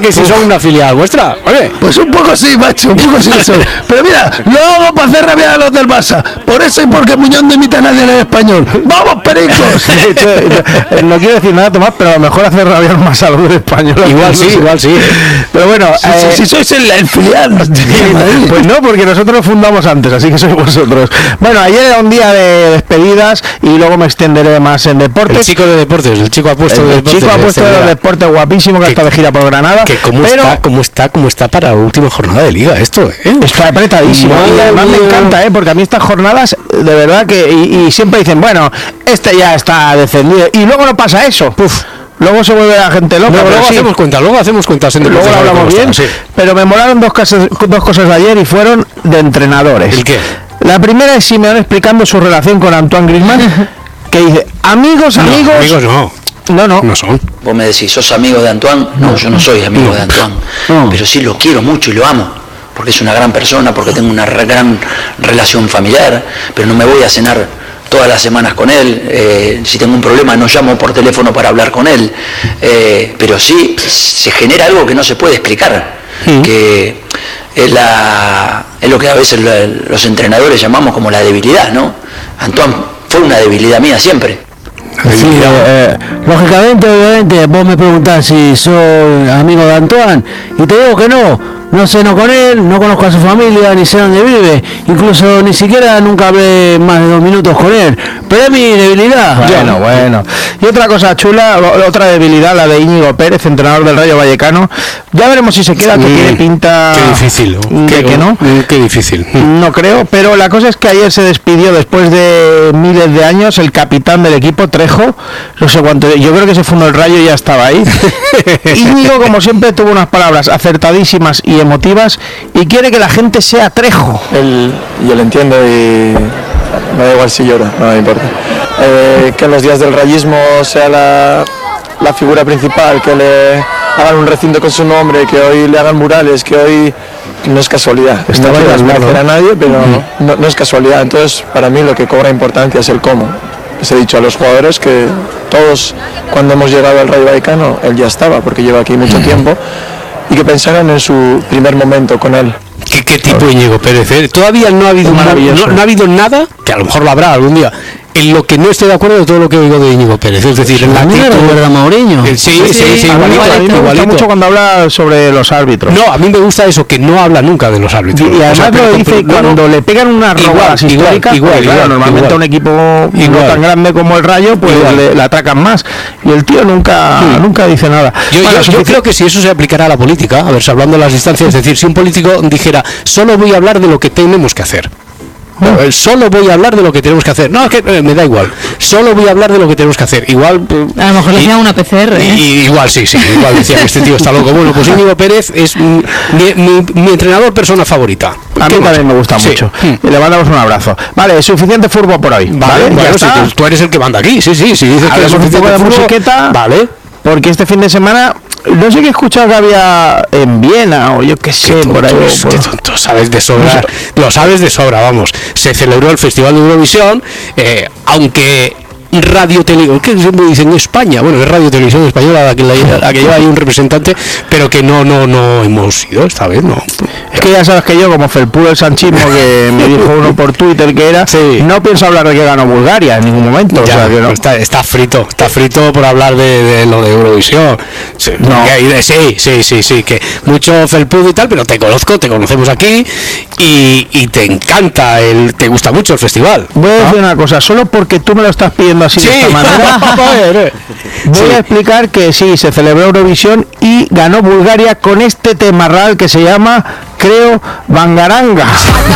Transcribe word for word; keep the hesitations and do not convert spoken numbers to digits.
que si son una filial vuestra, oye. Pues un poco sí, macho, un poco sí eso. Pero mira, lo hago para hacer rabiar a los del Barça. Por eso y porque Muñoz no imita a nadie en el español. ¡Vamos, pericos! No quiero decir nada, Tomás, pero a lo mejor hacer rabiar más a los del español. Igual sí, igual sí. Pero bueno, Si, eh, si, si sois el, el filial. pues no, porque nosotros lo fundamos antes, así que sois vosotros. Bueno, ayer era un día de despedidas y luego me extenderé más en deportes. El chico de deportes, el chico apuesto el de deportes. chico ha puesto de los deportes guapísimo que ha estado de gira por Granada. Que cómo pero está, cómo está, cómo está para la última jornada de liga esto, ¿eh? está apretadísimo. Madre Y además me mía. encanta, ¿eh? Porque a mí estas jornadas, de verdad que. Y, y siempre dicen, bueno, este ya está descendido. Y luego no pasa eso. Puf. Luego se vuelve la gente loca. No, pero luego sí. hacemos cuentas, luego hacemos cuentas en Luego deportes, lo hablamos cómo bien, está, sí. pero me molaron dos cosas, dos cosas de ayer y fueron de entrenadores. ¿El qué? La primera es Simeone explicando su relación con Antoine Griezmann, que dice, amigos, No, amigos... amigos no. No, no. No son. Vos me decís, ¿sos amigo de Antoine? No, yo no soy amigo de Antoine. No. Pero sí lo quiero mucho y lo amo. Porque es una gran persona, porque tengo una re- gran relación familiar. Pero no me voy a cenar todas las semanas con él. Eh, si tengo un problema no llamo por teléfono para hablar con él. Eh, pero sí se genera algo que no se puede explicar. Sí. Que es, la, es lo que a veces lo- los entrenadores llamamos como la debilidad, ¿no? Antoine fue una debilidad mía siempre. Sí, eh, eh, lógicamente, obviamente, vos me preguntás si soy amigo de Antoine y te digo que no, no ceno con él, no conozco a su familia, ni sé dónde vive, incluso ni siquiera nunca hablé más de dos minutos con él, pero es mi debilidad. Bueno, bueno. Y otra cosa chula, o- otra debilidad, la de Íñigo Pérez, entrenador del Rayo Vallecano. Ya veremos si se queda, que Sí. tiene pinta Qué difícil, ¿no? de Qué- que no. Qué difícil. No creo, pero la cosa es que ayer se despidió después de miles de años el capitán del equipo, Trejo, no sé cuánto, yo creo que se fundó el Rayo y ya estaba ahí. Íñigo, como siempre, tuvo unas palabras acertadísimas y emotivas y quiere que la gente sea Trejo. Él, yo lo entiendo y me da igual si lloro, no me importa. Eh, que en los días del rayismo sea la, la figura principal, que le hagan un recinto con su nombre, que hoy le hagan murales, que hoy no es casualidad. Estaba No quiero al lado. desmerecer a nadie, pero no, no es casualidad. Entonces, para mí lo que cobra importancia es el cómo. Les he dicho a los jugadores que todos, cuando hemos llegado al Rayo Vallecano, él ya estaba, porque lleva aquí mucho tiempo, y que pensaran en su primer momento con él. ¿Qué, qué tipo Íñigo Pérez? ¿eh? Todavía no ha habido na- Maravilloso. no, no ha habido nada, que a lo mejor lo habrá algún día, en lo que no esté de acuerdo de todo lo que oigo de Íñigo Pérez. Es decir, en la A mí me actitud- recuerda a Mourinho. el- Sí, sí, sí, A mí, igualito, a mí me gusta igualito. mucho cuando habla sobre los árbitros. No, a mí me gusta eso, que no habla nunca de los árbitros. Y, y O además sea, pero lo con- dice no, no, cuando le pegan unas Igual, robadas igual, históricas, igual, porque, claro, igual, normalmente igual. un equipo no Igual. tan grande como el Rayo, pues Igual. le, le atracan más. Y el tío nunca, Sí. nunca dice nada. Yo, Bueno, yo- yo sufici- creo que si eso se aplicara a la política, a ver, si hablando de las distancias, es decir, si un político dijera, solo voy a hablar de lo que tenemos que hacer. No, eh, solo voy a hablar de lo que tenemos que hacer. No, es que eh, me da igual. Solo voy a hablar de lo que tenemos que hacer. Igual. eh, A lo mejor le y- hacían una P C R, y- ¿eh? y- igual, sí, sí. Igual decía que este tío está loco. Bueno, pues Íñigo Pérez es mm, mi, mi- mi entrenador persona favorita. a mí ¿Qué más? también me gusta Sí. mucho. Mm. Y le mandamos un abrazo. Vale, suficiente fútbol por hoy. Vale, Vale, ya bueno, si está. tú, tú eres el que manda aquí. Sí, sí, sí. Dices que Hablemos es un poco suficiente de fútbol. musiqueta. Vale. Porque este fin de semana, no sé qué he escuchado que había en Viena o yo qué sé, Qué por ahí. tonto, por- qué tonto, sabes de sobra, lo sabes de sobra, vamos. Se celebró el Festival de Eurovisión, eh, aunque Radio Televisión, ¿qué siempre dicen España? Bueno, es Radio Televisión Española la que, la, la que lleva ahí un representante, pero que no, no, no hemos ido esta vez, no. Es que ya sabes que yo, como felpudo el sanchismo que me dijo uno por Twitter que era, Sí. no pienso hablar de que ganó Bulgaria en ningún momento. o Ya, sea, que no. está, está frito, está frito por hablar de, de lo de Eurovisión. Sí, No. que- de- sí, sí, sí, sí, que mucho felpudo y tal, pero te conozco, te conocemos aquí y, y te encanta, el, te gusta mucho el festival. Voy a decir una cosa, solo porque tú me lo estás pidiendo así Sí. de esta manera, Joder. voy Sí. a explicar que sí, se celebró Eurovisión y ganó Bulgaria con este temarral que se llama, creo, Bangaranga.